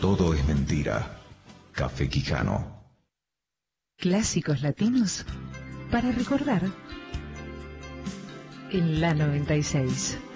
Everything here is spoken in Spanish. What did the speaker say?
todo es mentira. Café Quijano. Clásicos latinos para recordar en la 96.